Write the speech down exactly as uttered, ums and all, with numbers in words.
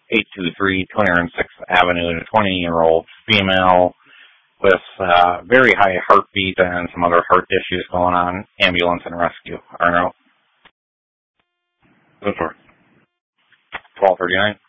eight two three, two oh sixth Avenue, a twenty-year-old female with uh, very high heartbeat and some other heart issues going on. Ambulance and rescue. Arno. Go for it. twelve thirty-nine.